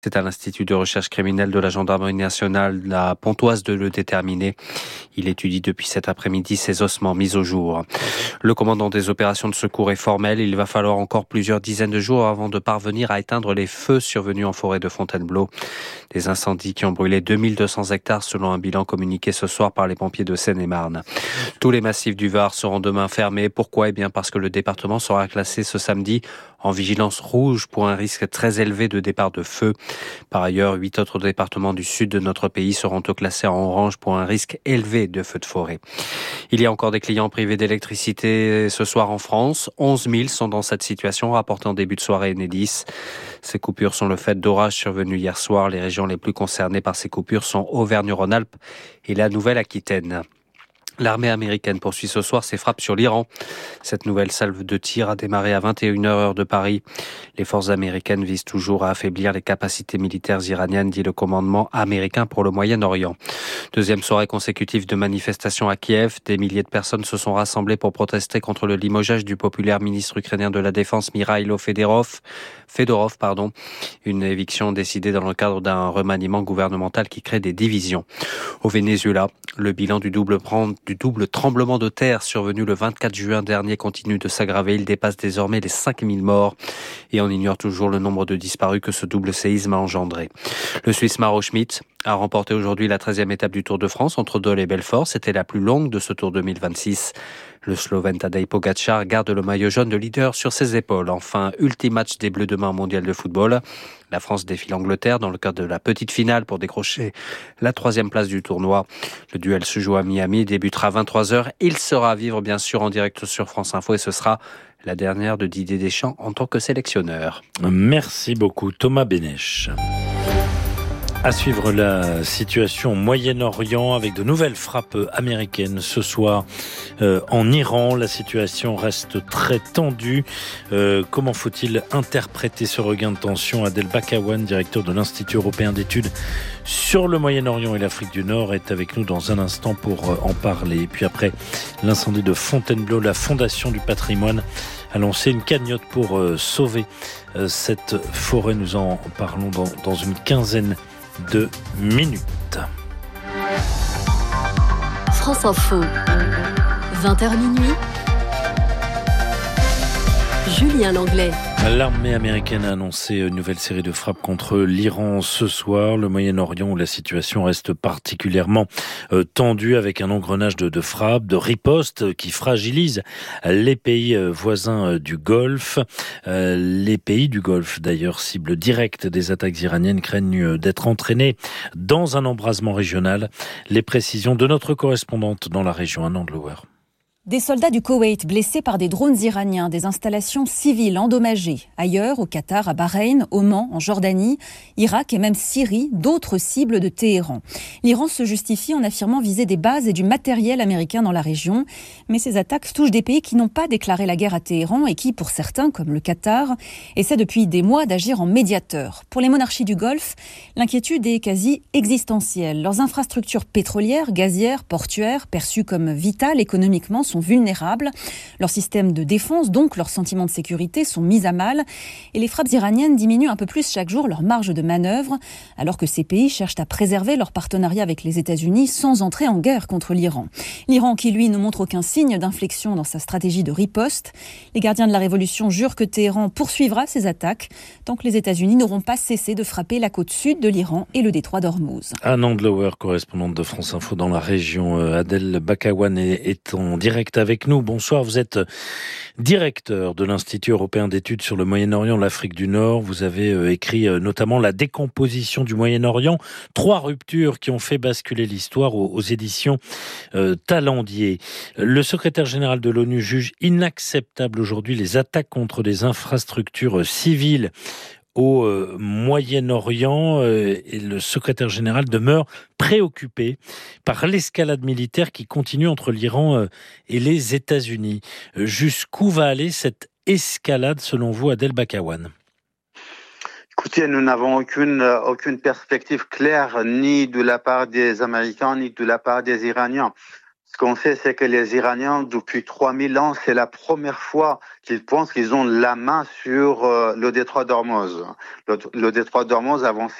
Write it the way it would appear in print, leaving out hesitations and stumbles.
C'est à l'Institut de recherche criminelle de la gendarmerie nationale, la Pontoise, de le déterminer. Il étudie depuis cet après-midi ses ossements mis au jour. Le commandant des opérations de secours est formel. Il va falloir encore plusieurs dizaines de jours avant de parvenir à éteindre les feux survenus en forêt de Fontainebleau. Des incendies qui ont brûlé 2200 hectares selon un bilan communiqué ce soir par les pompiers de Seine-et-Marne. Tous les massifs du Var seront demain fermés. Pourquoi ? Eh bien parce que le département sera classé ce samedi en vigilance rouge pour un risque très élevé de départ de feu. Par ailleurs, 8 autres départements du sud de notre pays seront classés en orange pour un risque élevé de feux de forêt. Il y a encore des clients privés d'électricité ce soir en France. 11 000 sont dans cette situation, rapporté en début de soirée Enedis. Ces coupures sont le fait d'orages survenus hier soir. Les régions les plus concernées par ces coupures sont Auvergne-Rhône-Alpes et la Nouvelle-Aquitaine. L'armée américaine poursuit ce soir ses frappes sur l'Iran. Cette nouvelle salve de tir a démarré à 21h heure de Paris. Les forces américaines visent toujours à affaiblir les capacités militaires iraniennes, dit le commandement américain pour le Moyen-Orient. Deuxième soirée consécutive de manifestations à Kiev. Des milliers de personnes se sont rassemblées pour protester contre le limogeage du populaire ministre ukrainien de la Défense, Mikhailo Fedorov. Une éviction décidée dans le cadre d'un remaniement gouvernemental qui crée des divisions. Au Venezuela, le bilan du double tremblement de terre survenu le 24 juin dernier continue de s'aggraver. Il dépasse désormais les 5000 morts et on ignore toujours le nombre de disparus que ce double séisme a engendré. Le Suisse Maro Schmidt a remporté aujourd'hui la 13e étape du Tour de France entre Dole et Belfort. C'était la plus longue de ce Tour 2026. Le Slovène Tadej Pogačar garde le maillot jaune de leader sur ses épaules. Enfin, ultime match des Bleus demain au Mondial de football. La France défie l'Angleterre dans le cadre de la petite finale pour décrocher la 3e place du tournoi. Le duel se joue à Miami, débutera à 23h. Il sera à vivre bien sûr en direct sur France Info et ce sera la dernière de Didier Deschamps en tant que sélectionneur. Merci beaucoup Thomas Bénèche. À suivre la situation au Moyen-Orient avec de nouvelles frappes américaines ce soir en Iran. La situation reste très tendue. Comment faut-il interpréter ce regain de tension ? Adel Bakawan, directeur de l'Institut européen d'études sur le Moyen-Orient et l'Afrique du Nord, est avec nous dans un instant pour en parler. Et puis après l'incendie de Fontainebleau, la Fondation du patrimoine a lancé une cagnotte pour sauver cette forêt. Nous en parlons dans une quinzaine de minutes. France Info, 20h minuit. Julien Langlais. L'armée américaine a annoncé une nouvelle série de frappes contre l'Iran ce soir. Le Moyen-Orient où la situation reste particulièrement tendue avec un engrenage de frappes, de ripostes qui fragilisent les pays voisins du Golfe. Les pays du Golfe, d'ailleurs, cible directe des attaques iraniennes, craignent d'être entraînés dans un embrasement régional. Les précisions de notre correspondante dans la région, Anne Andlauer. Des soldats du Koweït blessés par des drones iraniens, des installations civiles endommagées. Ailleurs, au Qatar, à Bahreïn, Oman, en Jordanie, Irak et même Syrie, d'autres cibles de Téhéran. L'Iran se justifie en affirmant viser des bases et du matériel américain dans la région. Mais ces attaques touchent des pays qui n'ont pas déclaré la guerre à Téhéran et qui, pour certains, comme le Qatar, essaient depuis des mois d'agir en médiateur. Pour les monarchies du Golfe, l'inquiétude est quasi existentielle. Leurs infrastructures pétrolières, gazières, portuaires, perçues comme vitales économiquement, sont vulnérables. Leurs systèmes de défense, donc leurs sentiments de sécurité, sont mis à mal. Et les frappes iraniennes diminuent un peu plus chaque jour leur marge de manœuvre, alors que ces pays cherchent à préserver leur partenariat avec les États-Unis sans entrer en guerre contre l'Iran. L'Iran qui, lui, ne montre aucun signe d'inflexion dans sa stratégie de riposte. Les gardiens de la révolution jurent que Téhéran poursuivra ses attaques tant que les États-Unis n'auront pas cessé de frapper la côte sud de l'Iran et le détroit d'Ormuz. Anne Andlauer, correspondante de France Info dans la région. Adel Bakawan est en direct avec nous. Bonsoir, vous êtes directeur de l'Institut européen d'études sur le Moyen-Orient, l'Afrique du Nord. Vous avez écrit notamment La décomposition du Moyen-Orient, 3 ruptures qui ont fait basculer l'histoire aux éditions Talendier. Le secrétaire général de l'ONU juge inacceptable aujourd'hui les attaques contre des infrastructures civiles au Moyen-Orient et le secrétaire général demeure préoccupé par l'escalade militaire qui continue entre l'Iran et les États-Unis. Jusqu'où va aller cette escalade selon vous, Adel Bakawan ? Écoutez, nous n'avons aucune perspective claire ni de la part des Américains ni de la part des Iraniens. Ce qu'on sait, c'est que les Iraniens, depuis 3000 ans, c'est la première fois qu'ils pensent qu'ils ont la main sur le détroit d'Ormuz. Le détroit d'Ormuz, avant